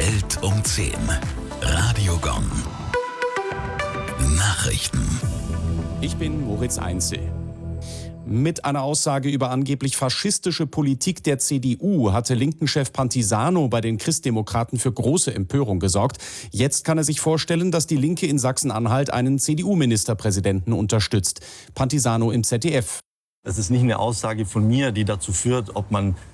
Welt um 10. Radio Gong. Nachrichten. Ich bin Moritz Einzel. Mit einer Aussage über angeblich faschistische Politik der CDU hatte Linken-Chef Pantisano bei den Christdemokraten für große Empörung gesorgt. Jetzt kann er sich vorstellen, dass die Linke in Sachsen-Anhalt einen CDU-Ministerpräsidenten unterstützt. Pantisano im ZDF. Es ist nicht eine Aussage von mir, die dazu führt, ob man